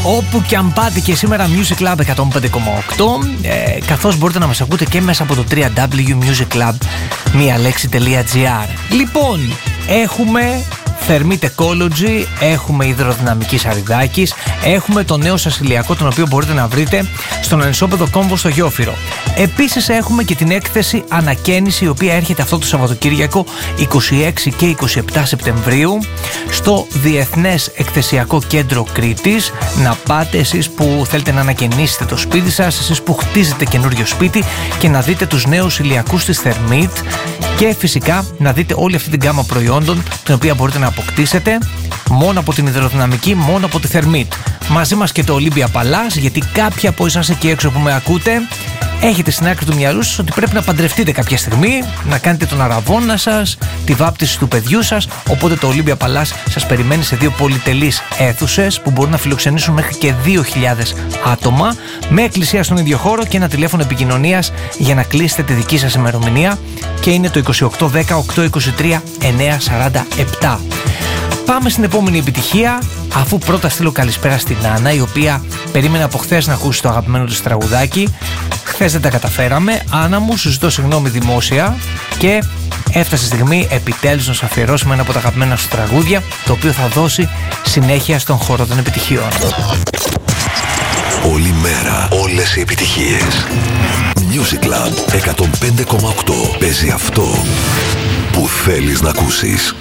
Όπου και αν πάτε και σήμερα Music Club 105,8, καθώς μπορείτε να μας ακούτε και μέσα από το www.musiclub.gr. Λοιπόν, έχουμε Θερμίτ Ecology, έχουμε υδροδυναμική Σαριδάκης, έχουμε το νέο σας ηλιακό, τον οποίο μπορείτε να βρείτε στον ενισόπεδο Κόμβο στο Γιόφυρο. Επίσης έχουμε και την έκθεση Ανακαίνιση, η οποία έρχεται αυτό το Σαββατοκύριακο 26 και 27 Σεπτεμβρίου στο Διεθνές Εκθεσιακό Κέντρο Κρήτης. Να πάτε εσείς που θέλετε να ανακαινήσετε το σπίτι σας, εσείς που χτίζετε καινούριο σπίτι, και να δείτε τους νέους ηλιακούς της Θερμίτ και φυσικά να δείτε όλη αυτή την γκάμα προϊόντων την οποία μπορείτε να αποκτήσετε μόνο από την υδροδυναμική, μόνο από τη Θερμίτ. Μαζί μας και το Olympia Palace, γιατί κάποιοι από εσάς εκεί έξω που με ακούτε έχετε στην άκρη του μυαλού σας ότι πρέπει να παντρευτείτε κάποια στιγμή, να κάνετε τον αραβώνα σας, τη βάπτιση του παιδιού σας. Οπότε το Olympia Palace σας περιμένει σε 2 πολυτελείς αίθουσες που μπορούν να φιλοξενήσουν μέχρι και 2.000 άτομα, με εκκλησία στον ίδιο χώρο και ένα τηλέφωνο επικοινωνίας για να κλείσετε τη δική σας ημερομηνία, και είναι το 2810 823 947. Πάμε στην επόμενη επιτυχία, αφού πρώτα στείλω καλησπέρα στην Άννα, η οποία περίμενε από χθες να ακούσει το αγαπημένο της τραγουδάκι. Χθες δεν τα καταφέραμε. Άννα μου, σου ζητώ συγγνώμη δημόσια, και έφτασε η στιγμή επιτέλους να σου αφιερώσουμε ένα από τα αγαπημένα σου τραγούδια, το οποίο θα δώσει συνέχεια στον χώρο των επιτυχιών. Όλη μέρα, όλες οι επιτυχίες. Music Club 105,8. Παίζει αυτό που θέλεις να ακούσεις.